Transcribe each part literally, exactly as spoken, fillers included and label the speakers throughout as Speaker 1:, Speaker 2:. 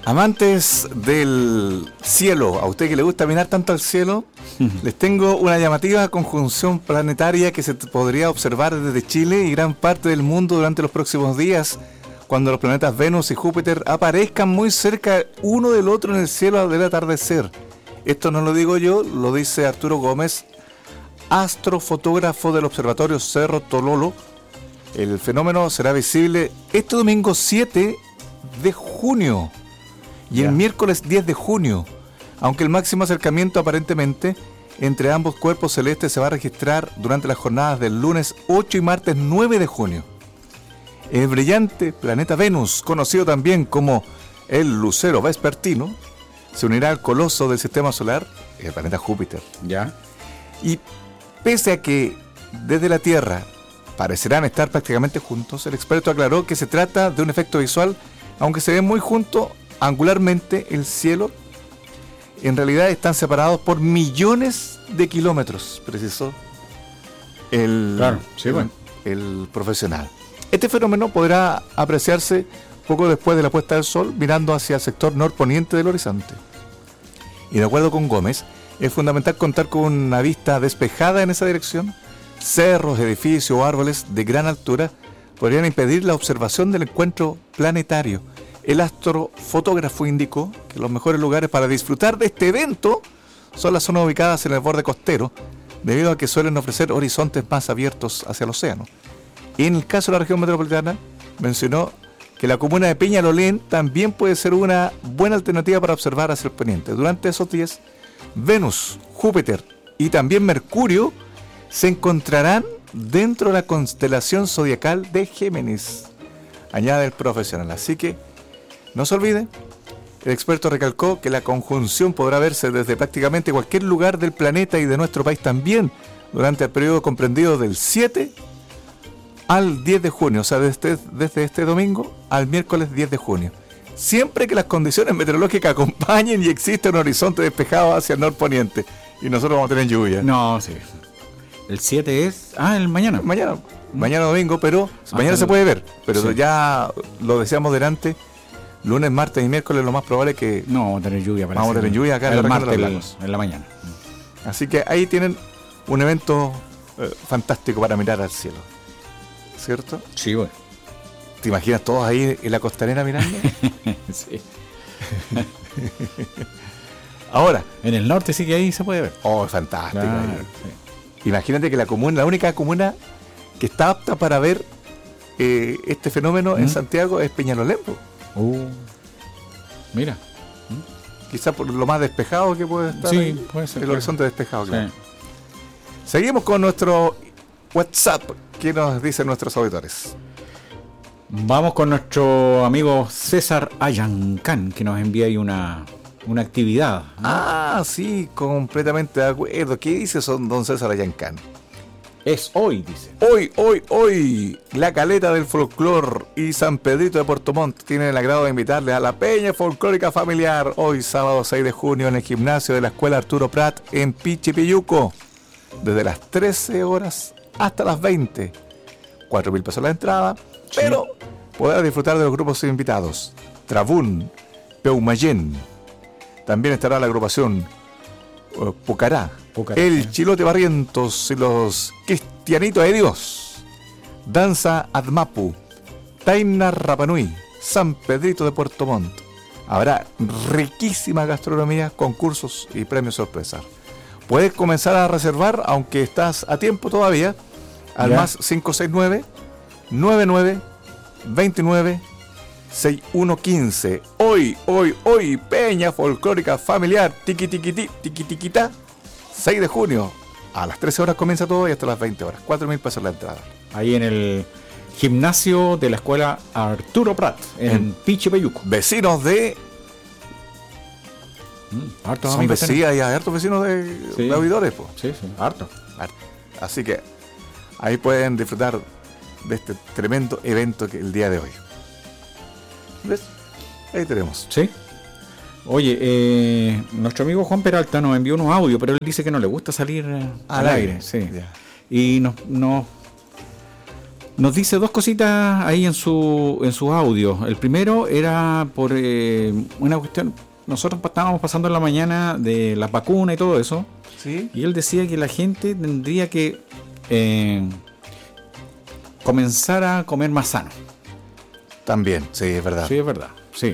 Speaker 1: Amantes del cielo, a usted que le gusta mirar tanto al cielo, les tengo una llamativa conjunción planetaria que se podría observar desde Chile y gran parte del mundo durante los próximos días, cuando los planetas Venus y Júpiter aparezcan muy cerca uno del otro en el cielo del atardecer. Esto no lo digo yo, lo dice Arturo Gómez, astrofotógrafo del Observatorio Cerro Tololo. El fenómeno será visible este domingo siete de junio y el miércoles diez de junio, aunque el máximo acercamiento aparentemente entre ambos cuerpos celestes se va a registrar durante las jornadas del lunes ocho y martes nueve de junio. El brillante planeta Venus, conocido también como el lucero vespertino, se unirá al coloso del sistema solar, el planeta Júpiter.
Speaker 2: Ya.
Speaker 1: Y pese a que desde la Tierra parecerán estar prácticamente juntos, el experto aclaró que se trata de un efecto visual, aunque se ven muy juntos angularmente el cielo, en realidad están separados por millones de kilómetros, precisó el,
Speaker 2: claro, sí,
Speaker 1: el,
Speaker 2: bueno.
Speaker 1: el profesional. Este fenómeno podrá apreciarse poco después de la puesta del sol, mirando hacia el sector norponiente del horizonte. Y de acuerdo con Gómez, es fundamental contar con una vista despejada en esa dirección. Cerros, edificios o árboles de gran altura podrían impedir la observación del encuentro planetario. El astrofotógrafo indicó que los mejores lugares para disfrutar de este evento son las zonas ubicadas en el borde costero, debido a que suelen ofrecer horizontes más abiertos hacia el océano. En el caso de la región metropolitana, mencionó que la comuna de Peñalolén también puede ser una buena alternativa para observar hacia el poniente. Durante esos días, Venus, Júpiter y también Mercurio se encontrarán dentro de la constelación zodiacal de Géminis, añade el profesional. Así que no se olvide, el experto recalcó que la conjunción podrá verse desde prácticamente cualquier lugar del planeta y de nuestro país también durante el periodo comprendido del siete al diez de junio, o sea, desde, desde este domingo al miércoles diez de junio. Siempre que las condiciones meteorológicas acompañen y exista un horizonte despejado hacia el norponiente. Y nosotros vamos a tener lluvia.
Speaker 2: No, sí. El siete es... Ah, el mañana.
Speaker 1: Mañana, mañana domingo, pero ah, mañana se puede ver. Pero sí, ya lo decíamos delante, lunes, martes y miércoles lo más probable es que...
Speaker 2: No, vamos a tener lluvia.
Speaker 1: Vamos a tener lluvia acá
Speaker 2: el
Speaker 1: en la
Speaker 2: martes
Speaker 1: región de
Speaker 2: el,
Speaker 1: los lagos.
Speaker 2: en la mañana.
Speaker 1: Así que ahí tienen un evento eh, fantástico para mirar al cielo. ¿Cierto?
Speaker 2: Sí, bueno.
Speaker 1: ¿Te imaginas todos ahí en la costanera mirando?
Speaker 2: Sí.
Speaker 1: Ahora.
Speaker 2: En el norte sí que ahí se puede ver.
Speaker 1: Oh, fantástico.
Speaker 2: Claro,
Speaker 1: sí. Imagínate que la comuna, la única comuna que está apta para ver eh, este fenómeno ¿Mm? en Santiago es Peñalolén.
Speaker 2: Uh, mira.
Speaker 1: ¿Mm? Quizás por lo más despejado que puede estar.
Speaker 2: Sí,
Speaker 1: ahí,
Speaker 2: puede ser.
Speaker 1: El
Speaker 2: claro.
Speaker 1: horizonte despejado, claro.
Speaker 2: Sí.
Speaker 1: Seguimos con nuestro WhatsApp. ¿Qué nos dicen nuestros auditores?
Speaker 2: Vamos con nuestro amigo César Ayancán, que nos envía ahí una, una actividad, ¿no?
Speaker 1: Ah, sí, completamente de acuerdo. ¿Qué dice son don César Ayancán?
Speaker 2: Es hoy, dice.
Speaker 1: Hoy, hoy, hoy, la Caleta del Folclor y San Pedrito de Puerto Montt tienen el agrado de invitarles a la Peña Folclórica Familiar, hoy sábado seis de junio en el gimnasio de la Escuela Arturo Prat en Pichipilluco, desde las trece horas hasta las veinte. cuatro mil pesos la entrada, sí, pero podrás disfrutar de los grupos invitados. Trabún, Peumayén. También estará la agrupación uh, Pucará, Pucará, el sí. Chilote Barrientos y los Cristianitos de Dios. Danza Admapu, Taina Rapanui, San Pedrito de Puerto Montt. Habrá riquísima gastronomía, concursos y premios sorpresa. Puedes comenzar a reservar, aunque estás a tiempo todavía, al ya. más cinco seis nueve, nueve nueve, veintinueve, sesenta y uno quince. Hoy, hoy, hoy, Peña Folclórica Familiar, tiqui tiqui ti, tiqui tiquita, seis de junio. A las trece horas comienza todo y hasta las veinte horas. cuatro mil pesos la entrada.
Speaker 2: Ahí en el gimnasio de la Escuela Arturo Prat, en, en Pichipilluco.
Speaker 1: Vecinos de...
Speaker 2: Mm, hartos
Speaker 1: Son vecinos, y hay hartos vecinos de,
Speaker 2: sí.
Speaker 1: de auditores. Po.
Speaker 2: Sí, sí, harto.
Speaker 1: harto. Así que ahí pueden disfrutar de este tremendo evento que el día de hoy. ¿Ves? Ahí tenemos.
Speaker 2: Sí. Oye, eh, nuestro amigo Juan Peralta nos envió unos audios, pero él dice que no le gusta salir eh, al, al aire. aire. Sí. Yeah. Y nos, nos, Nos dice dos cositas ahí en su en sus audios. El primero era por eh, una cuestión. Nosotros estábamos pasando en la mañana de las vacunas y todo eso.
Speaker 1: ¿Sí?
Speaker 2: Y él decía que la gente tendría que eh, comenzar a comer más sano.
Speaker 1: También, sí, es verdad.
Speaker 2: Sí, es verdad, sí.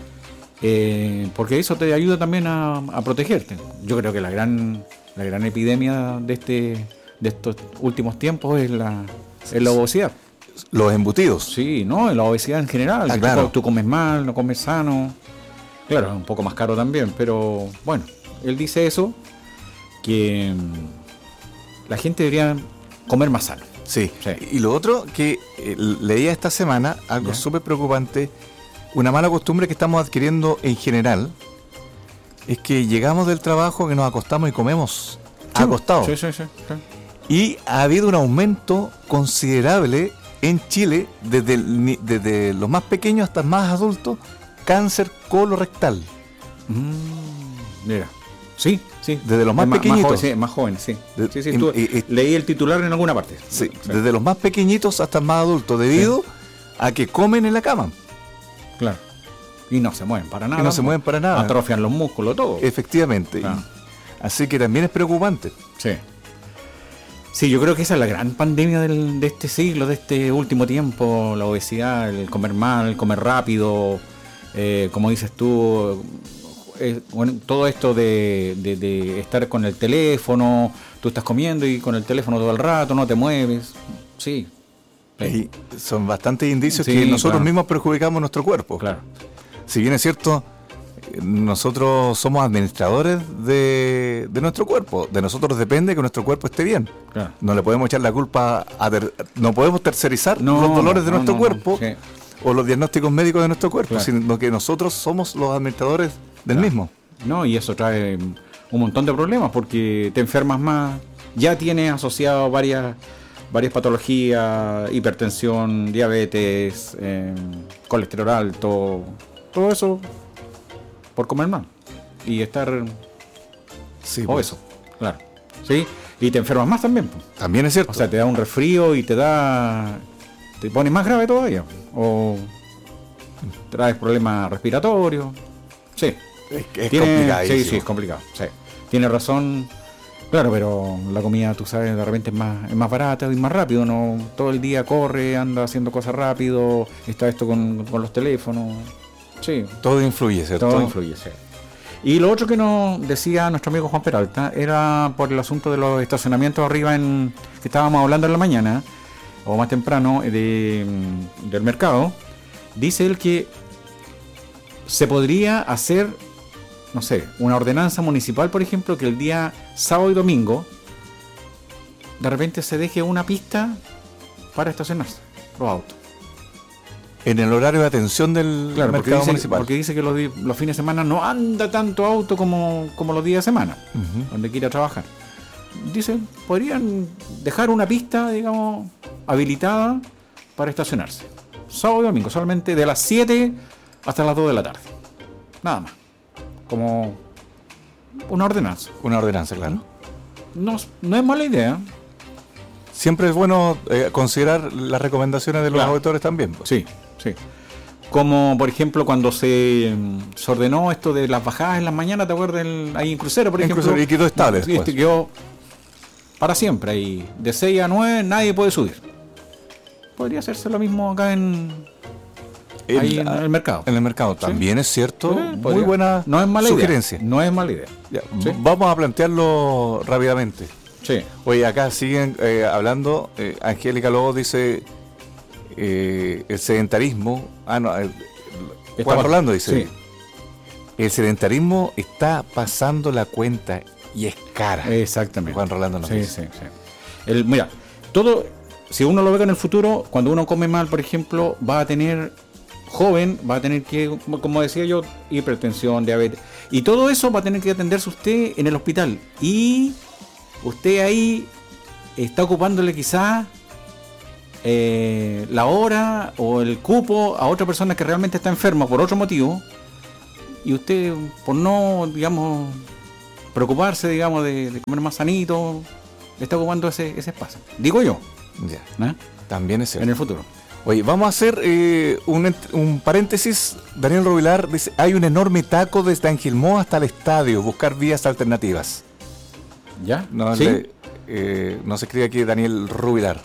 Speaker 2: Eh, porque eso te ayuda también a, a protegerte. Yo creo que la gran la gran epidemia de este de estos últimos tiempos es la, es la obesidad.
Speaker 1: Los embutidos.
Speaker 2: Sí, no, la obesidad en general.
Speaker 1: Ah,
Speaker 2: Si
Speaker 1: claro.
Speaker 2: tú, tú comes mal, no comes sano. Claro, es un poco más caro también, pero bueno, él dice eso, que mm, la gente debería comer más sano.
Speaker 1: Sí.
Speaker 2: Sí.
Speaker 1: Y lo otro que eh, leía esta semana, algo
Speaker 2: Ya.
Speaker 1: súper preocupante, una mala costumbre que estamos adquiriendo en general, es que llegamos del trabajo, que nos acostamos y comemos acostados.
Speaker 2: Sí, sí, sí, sí.
Speaker 1: Y ha habido un aumento considerable en Chile, desde, el ni- desde los más pequeños hasta los más adultos, cáncer colorectal.
Speaker 2: Mm, mira, sí, sí.
Speaker 1: Desde los más
Speaker 2: Es
Speaker 1: pequeñitos.
Speaker 2: Más, joven, sí, más jóvenes, sí.
Speaker 1: De-
Speaker 2: sí, sí,
Speaker 1: y-
Speaker 2: tú-
Speaker 1: y- y-
Speaker 2: leí el titular en alguna parte.
Speaker 1: Sí,
Speaker 2: Sí,
Speaker 1: desde los más pequeñitos hasta los más adultos, debido a que comen en la cama.
Speaker 2: claro. Y no se mueven para nada.
Speaker 1: Y no se mueven para nada.
Speaker 2: Atrofian los músculos, todo.
Speaker 1: Efectivamente.
Speaker 2: Claro.
Speaker 1: Y- así que también es preocupante.
Speaker 2: Sí. Sí, yo creo que esa es la gran pandemia del- de este siglo, de este último tiempo, la obesidad, el comer mal, el comer rápido, eh, como dices tú, eh, bueno, todo esto de, de- de estar con el teléfono, tú estás comiendo y con el teléfono todo el rato, no te mueves. Sí. Sí,
Speaker 1: Y son bastantes indicios
Speaker 2: Sí,
Speaker 1: que nosotros
Speaker 2: claro.
Speaker 1: mismos perjudicamos nuestro cuerpo.
Speaker 2: claro.
Speaker 1: Si bien es cierto, eh, nosotros somos administradores de, de nuestro cuerpo. De nosotros depende que nuestro cuerpo esté bien.
Speaker 2: claro.
Speaker 1: No le podemos echar la culpa a... ter- no podemos tercerizar
Speaker 2: No,
Speaker 1: los dolores de
Speaker 2: no,
Speaker 1: nuestro
Speaker 2: no,
Speaker 1: cuerpo
Speaker 2: no, sí.
Speaker 1: o los diagnósticos médicos de nuestro cuerpo,
Speaker 2: Claro.
Speaker 1: sino que nosotros somos los administradores del
Speaker 2: Claro.
Speaker 1: mismo.
Speaker 2: No, y eso trae un montón de problemas porque te enfermas más, ya tienes asociado varias varias patologías, hipertensión, diabetes, eh, colesterol alto, todo eso por comer mal y estar
Speaker 1: Sí, pues,
Speaker 2: obeso, claro, sí, y te enfermas más también, pues.
Speaker 1: también es cierto.
Speaker 2: O sea, te da un resfrío y te da, te pones más grave todavía, o traes problemas respiratorios, sí.
Speaker 1: es, es
Speaker 2: Tiene-
Speaker 1: complicadísimo.
Speaker 2: Sí, sí, es complicado. Sí. Tiene razón. Claro, pero la comida, tú sabes, de repente es más, es más barata y más rápido. No, todo el día corre, anda haciendo cosas rápido. Está esto con, con los teléfonos. Sí,
Speaker 1: Todo influye, ¿cierto?
Speaker 2: todo influye. Sí. Y lo otro que nos decía nuestro amigo Juan Peralta era por el asunto de los estacionamientos arriba en que estábamos hablando en la mañana o más temprano de, del mercado. Dice él que se podría hacer, no sé, una ordenanza municipal, por ejemplo, que el día sábado y domingo de repente se deje una pista para estacionarse los autos.
Speaker 1: En el horario de atención del
Speaker 2: Claro, porque
Speaker 1: mercado
Speaker 2: dice,
Speaker 1: municipal.
Speaker 2: porque dice que los, di- los fines de semana no anda tanto auto como, como los días de semana,
Speaker 1: Ujú.
Speaker 2: donde quiera trabajar. Dice, podrían dejar una pista, digamos, habilitada para estacionarse. Sábado y domingo, solamente de las siete hasta las dos de la tarde. Nada más. Como una ordenanza.
Speaker 1: Una ordenanza, claro.
Speaker 2: No, no es mala idea.
Speaker 1: Siempre es bueno eh, considerar las recomendaciones de los
Speaker 2: Claro.
Speaker 1: auditores también. pues.
Speaker 2: Sí, sí. Como por ejemplo cuando se, mm, se ordenó esto de las bajadas en las mañanas, ¿te acuerdas? El- ahí en Crucero, por
Speaker 1: En
Speaker 2: ejemplo.
Speaker 1: Crucero, y quedó estable
Speaker 2: Sí,
Speaker 1: después.
Speaker 2: este quedó para siempre. Ahí de seis a nueve nadie puede subir. Podría hacerse lo mismo acá en,
Speaker 1: En-
Speaker 2: ahí en el mercado.
Speaker 1: En el mercado también es cierto.
Speaker 2: Sí,
Speaker 1: Muy
Speaker 2: podría.
Speaker 1: buena
Speaker 2: No es mala
Speaker 1: sugerencia.
Speaker 2: idea. No es mala idea.
Speaker 1: Ya,
Speaker 2: Sí.
Speaker 1: Vamos a plantearlo rápidamente.
Speaker 2: Sí.
Speaker 1: Oye, acá siguen eh, hablando. eh, Angélica Lobo dice eh, el sedentarismo. Ah, no. el-
Speaker 2: Está
Speaker 1: Juan
Speaker 2: mal.
Speaker 1: Rolando dice:
Speaker 2: Sí.
Speaker 1: el sedentarismo está pasando la cuenta y es cara.
Speaker 2: Exactamente.
Speaker 1: Juan Rolando nos
Speaker 2: Sí,
Speaker 1: dice.
Speaker 2: sí, sí. El, mira, todo, si uno lo ve en el futuro, cuando uno come mal, por ejemplo, va a tener, joven, va a tener que, como- como decía yo, hipertensión, diabetes. Y todo eso va a tener que atenderse usted en el hospital. Y usted ahí está ocupándole quizás eh, la hora o el cupo a otra persona que realmente está enferma por otro motivo. Y usted, por no, digamos, preocuparse, digamos, de, de comer más sanito, le está ocupando ese, ese espacio. Digo yo.
Speaker 1: Ya.
Speaker 2: ¿eh?
Speaker 1: También es cierto.
Speaker 2: En el futuro.
Speaker 1: Oye, vamos a hacer eh, un, ent- un paréntesis. Daniel Rubilar dice, hay un enorme taco desde Angilmó hasta el estadio, buscar vías alternativas.
Speaker 2: ¿Ya?
Speaker 1: No,
Speaker 2: ¿Sí?
Speaker 1: le- eh, no se escribe aquí Daniel Rubilar.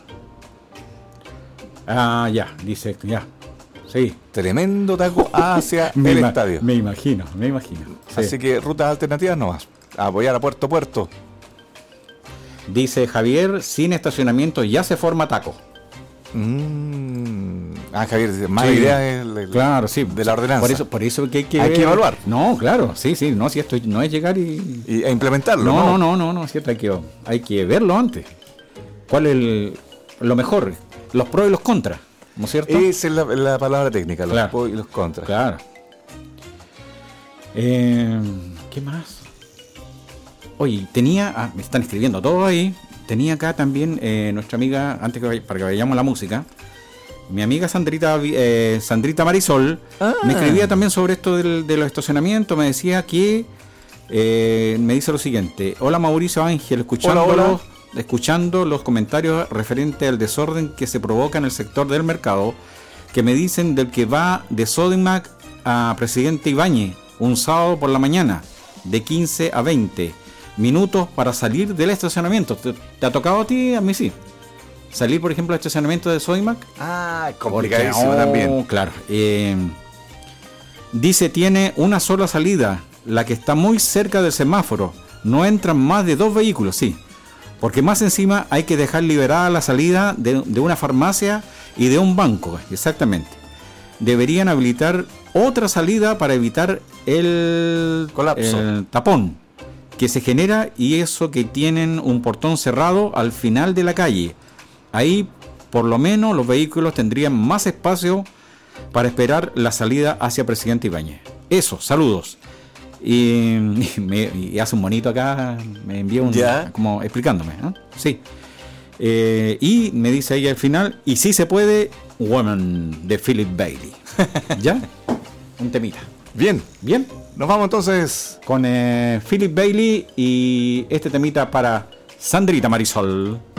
Speaker 2: Ah, ya, dice, ya. Sí.
Speaker 1: Tremendo taco hacia
Speaker 2: Me,
Speaker 1: el
Speaker 2: ima-
Speaker 1: estadio.
Speaker 2: me imagino, me imagino. Sí.
Speaker 1: Así que rutas alternativas no más. A apoyar a Puerto Puerto.
Speaker 2: Dice Javier, sin estacionamiento ya se forma taco.
Speaker 1: Mm. Ah, Javier, dice, más
Speaker 2: Sí.
Speaker 1: idea del- del-
Speaker 2: Claro, sí.
Speaker 1: de la ordenanza.
Speaker 2: Por eso, por eso que hay que,
Speaker 1: Hay
Speaker 2: ver-
Speaker 1: que evaluar.
Speaker 2: No, claro, sí, sí. No, si esto no es llegar y.
Speaker 1: Y, e implementarlo.
Speaker 2: No,
Speaker 1: No,
Speaker 2: no, no, no, no, es cierto, hay que, hay que verlo antes. ¿Cuál es el, lo mejor? Los pros y los contras, ¿no es cierto?
Speaker 1: Esa es la, la palabra técnica, los
Speaker 2: Claro.
Speaker 1: pros y los contras.
Speaker 2: Claro. Eh, ¿Qué más? Oye, tenía. Ah, me están escribiendo todo ahí. Tenía acá también eh, nuestra amiga, antes que vay- para que vayamos a la música, mi amiga Sandrita, eh, Sandrita Marisol,
Speaker 1: Ah.
Speaker 2: me escribía también sobre esto del- de los estacionamientos. Me decía que. eh, me dice lo siguiente: hola Mauricio Ángel, escuchando,
Speaker 1: Hola, hola.
Speaker 2: los- escuchando los comentarios referentes al desorden que se provoca en el sector del mercado, que me dicen del que va de Sodimac a Presidente Ibáñez un sábado por la mañana, de quince a veinte minutos para salir del estacionamiento. ¿Te, te ha tocado a ti? A mí sí. Salir, por ejemplo, al estacionamiento de Sodimac.
Speaker 1: Ah,
Speaker 2: Porque,
Speaker 1: complicadísimo
Speaker 2: oh,
Speaker 1: también.
Speaker 2: Claro. Eh, dice, tiene una sola salida, la que está muy cerca del semáforo. No entran más de dos vehículos, sí. Porque más encima hay que dejar liberada la salida de, de una farmacia y de un banco, exactamente. Deberían habilitar otra salida para evitar el
Speaker 1: Colapso.
Speaker 2: el tapón que se genera, y eso que tienen un portón cerrado al final de la calle. Ahí por lo menos los vehículos tendrían más espacio para esperar la salida hacia Presidente Ibáñez. Eso, saludos. Y, y me, y hace un monito acá, me envía un...
Speaker 1: ¿Ya?
Speaker 2: como explicándome, ¿no? Sí. Eh, y me dice ahí al final, y si se puede, Woman, de Philip Bailey. ¿Ya? Un temita.
Speaker 1: Bien,
Speaker 2: Bien.
Speaker 1: nos vamos entonces.
Speaker 2: Con eh, Philip Bailey y este temita para Sandrita Marisol.